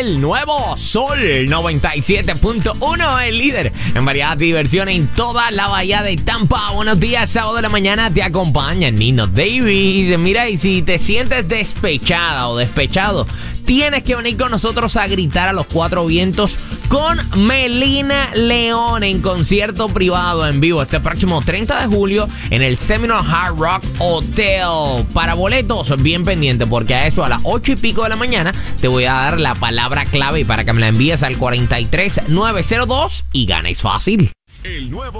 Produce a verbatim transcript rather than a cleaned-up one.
el nuevo Sol noventa y siete punto uno, el líder en variedad de diversión en toda la bahía de Tampa. Buenos días, sábado de la mañana te acompaña Nino Davis. Mira, y si te sientes despechada o despechado, tienes que venir con nosotros a gritar a los cuatro vientos con Melina León en concierto privado en vivo este próximo treinta de julio en el Seminole Hard Rock Hotel. Para boletos, bien pendiente, porque a eso a las ocho y pico de la mañana te voy a dar la palabra clave para que me la envíes al cuarenta y tres nueve cero dos y ganes fácil. El nuevo